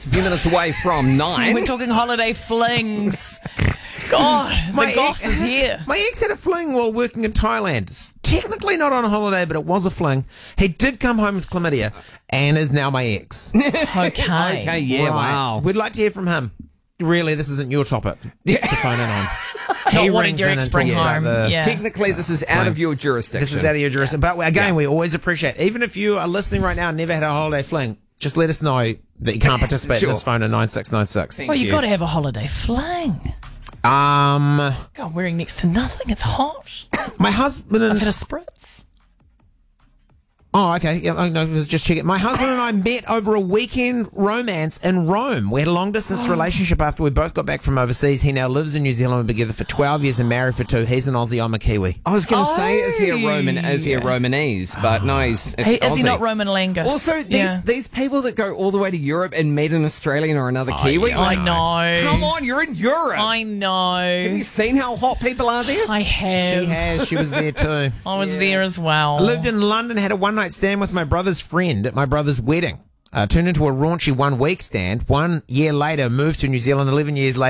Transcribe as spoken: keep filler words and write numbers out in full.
a few minutes away from nine. We're talking holiday flings. God, My the goss ex- is here. My ex had a fling while working in Thailand. It's technically not on a holiday, but it was a fling. He did come home with chlamydia and is now my ex. Okay. Okay, yeah, Right. wow. We'd like to hear from him. Really, this isn't your topic to phone in on. He What rings did your in ex and bring talks about home? the- Yeah. Technically, this is out of your jurisdiction. This is out of your jurisdiction. But again, we always appreciate, even if you are listening right now and never had a holiday fling, just let us know that you can't participate Sure. in this phone at nine six nine six. Well, you've got to have a holiday fling. Um, God, I'm wearing next to nothing. It's hot. my husband I've and had a spritz. oh, okay, yeah, I no, was just checking. My husband and I met over a weekend romance in Rome. We had a long distance relationship after we both got back from overseas. He now lives in New Zealand. We've been together for twelve years and married for two. He's an Aussie. I'm a Kiwi. I was going to say, is he a Oh. Roman? Is he a Romanese? But no, he's Hey, is he Aussie. not Roman Langus? Also, these Yeah. these people that go all the way to Europe and meet an Australian or another Kiwi, yeah, like, I know. come on, you're in Europe. I know. Have you seen how hot people are there? I have. She has. She was there too. I was there as well. I lived in London, had a one night stand with my brother's friend at my brother's wedding. Uh, turned into a raunchy one week stand. One year later, moved to New Zealand. eleven years later.